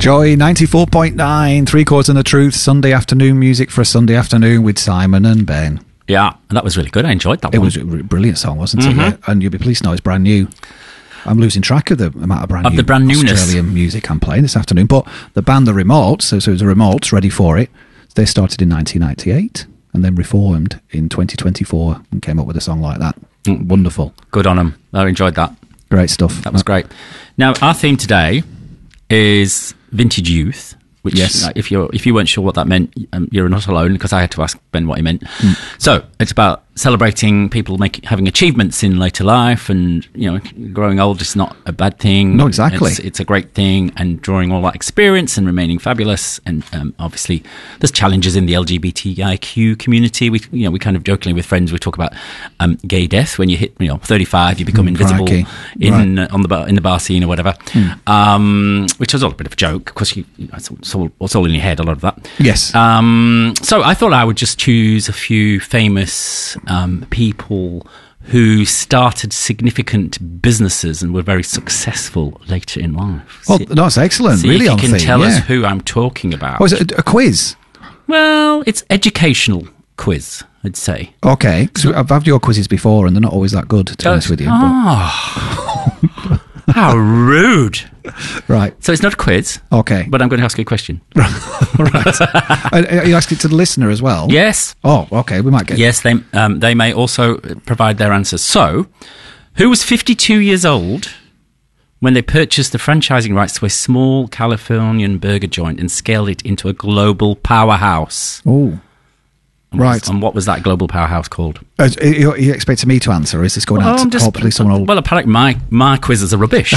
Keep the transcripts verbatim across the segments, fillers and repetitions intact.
Joy ninety-four point nine, Three Chords and the Truth, Sunday afternoon music for a Sunday afternoon with Simon and Ben. Yeah, and that was really good. I enjoyed that it one. It was a brilliant song, wasn't mm-hmm. it? And you'll be pleased to know it's brand new. I'm losing track of the amount of brand of new the brand newness. Australian music I'm playing this afternoon. But the band The Remotes, so, so the Remotes, Ready For It, they started in nineteen ninety-eight and then reformed in twenty twenty-four and came up with a song like that. Mm. Wonderful. Good on them. I enjoyed that. Great stuff. That was great. Now, our theme today is Vintage Youth, which, yes. uh, if you're if you weren't sure what that meant, um, you're not alone, because I had to ask Ben what he meant. Mm. So it's about celebrating people making having achievements in later life, and you know, growing old is not a bad thing. No, exactly. It's, it's a great thing, and drawing all that experience and remaining fabulous. And um, obviously, there's challenges in the L G B T I Q community. We you know we kind of jokingly with friends we talk about um, gay death. When you hit you know thirty-five, you become mm, invisible crikey. in right. uh, on the bar, in the bar scene or whatever. Mm. Um, which was all a bit of a joke, because you, you know, it's, it's, all, it's all in your head, a lot of that. Yes. Um, so I thought I would just choose a few famous um, people who started significant businesses and were very successful later in life. Well, that's excellent. See really if on you can theme, tell yeah. us who I'm talking about. Oh, is it a, a quiz? Well, it's educational quiz, I'd say. Okay, because I've had your quizzes before and they're not always that good, to be honest with you. Oh, how rude. Right. So it's not a quiz. Okay. But I'm going to ask you a question. Right. Are you asking it to the listener as well? Yes. Oh, okay. We might get... Yes, they, um, they may also provide their answers. So, who was fifty-two years old when they purchased the franchising rights to a small Californian burger joint and scaled it into a global powerhouse? Oh. And right. Was, and what was that global powerhouse called? Uh, you, you expecting me to answer, or is this going well, out to hopefully someone will... Well, apparently my, my quizzes are rubbish.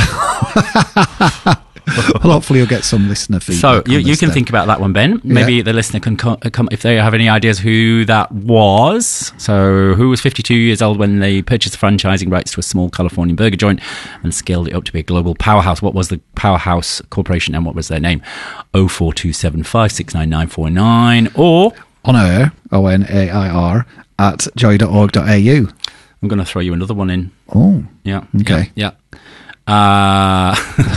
Well, hopefully you'll get some listener feedback. So you, you can then. think about that one, Ben. Maybe yeah. the listener can come, come if they have any ideas who that was. So who was fifty-two years old when they purchased the franchising rights to a small Californian burger joint and scaled it up to be a global powerhouse? What was the Powerhouse Corporation and what was their name? oh four two seven five six nine nine four nine or... On air, O N A I R, at joy dot org dot a u. I'm going to throw you another one in. Oh. Yeah. Okay. Yeah. yeah. Uh,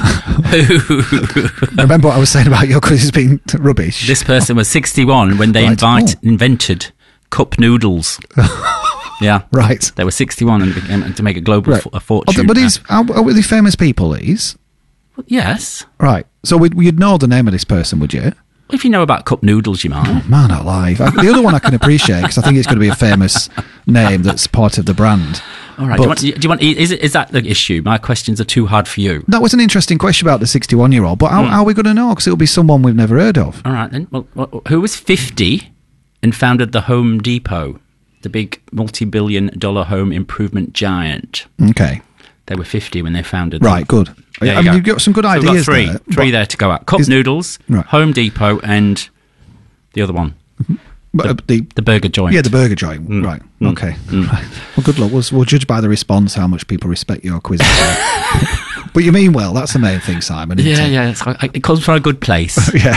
Remember what I was saying about your quizzes being t- rubbish? This person was sixty-one when they right. invite, oh. invented cup noodles. Yeah. Right. They were sixty-one and became, to make a global right. f- a fortune. Oh, but these, are, are they famous people, these? Yes. Right. So we'd, you'd know the name of this person, would you? If you know about cup noodles, you might. Oh, man alive. I, the other one I can appreciate, because I think it's going to be a famous name that's part of the brand. All right. But, do, you want, do you want? Is it, is that the issue? My questions are too hard for you. That was an interesting question about the sixty-one-year-old, but how, mm. how are we going to know? Because it'll be someone we've never heard of. All right, then. Well, well, who was fifty and founded the Home Depot, the big multi-billion dollar home improvement giant? Okay. They were fifty when they founded Right, them. good. I mean, you've got some good so ideas we've got three, there. Three there to go at. Cup is, noodles, right. Home Depot, and the other one. But, uh, the, the burger joint. Yeah, the burger joint. Mm. Right. Mm. Okay. Mm. Right. Well, good luck. We'll, we'll judge by the response how much people respect your quiz. But you mean well. That's the main thing, Simon. Isn't yeah, it? yeah. It's, it comes from a good place. Yeah.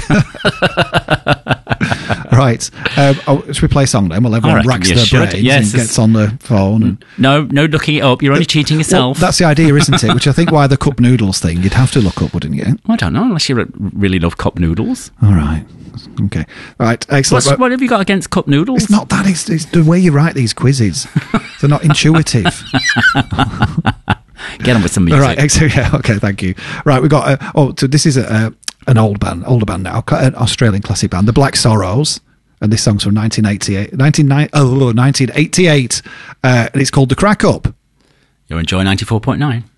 Right. Um, oh, should we play a song then? Well, everyone racks their should. brains yes, and gets on the phone. And no, no looking it up. You're only cheating yourself. Well, that's the idea, isn't it? Which I think why the cup noodles thing you'd have to look up, wouldn't you? I don't know, unless you really love cup noodles. All right. Okay. Right. Excellent. What's, what have you got against cup noodles? It's not that. It's, it's the way you write these quizzes. They're not intuitive. Get on with some music. All right. Excellent. Yeah. Okay. Thank you. Right. We got. Uh, oh, so this is a, uh, an old band, older band now, an Australian classic band, the Black Sorrows. And this song's from nineteen eighty-eight, nineteen, oh, nineteen eighty-eight, uh, and it's called The Crack Up. You're enjoying ninety-four point nine.